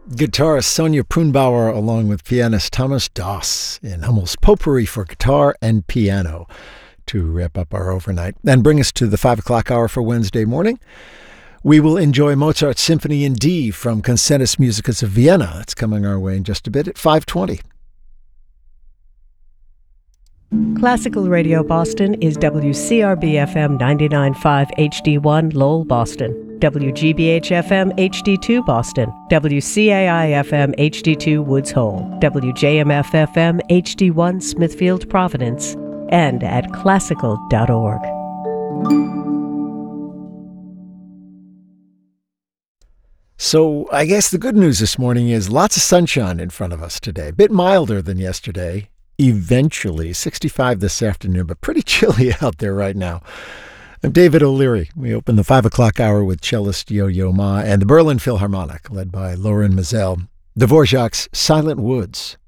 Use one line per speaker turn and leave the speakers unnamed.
Guitarist Sonia Prunbauer along with pianist Thomas Doss in Hummel's Potpourri for guitar and piano to wrap up our overnight and bring us to the 5 o'clock hour for Wednesday morning. We will enjoy Mozart's Symphony in D from Concertus Musicus of Vienna. That's coming our way in just a bit at 5:20.
Classical Radio Boston is WCRB-FM 99.5 HD1 Lowell, Boston, WGBH-FM HD2 Boston, WCAI-FM HD2 Woods Hole, WJMF-FM HD1 Smithfield, Providence, and at classical.org.
So I guess the good news this morning is lots of sunshine in front of us today. A bit milder than yesterday. Eventually, 65 this afternoon, but pretty chilly out there right now. I'm David O'Leary. We open the 5 o'clock hour with cellist Yo-Yo Ma and the Berlin Philharmonic, led by Lorin Maazel, Dvorak's Silent Woods.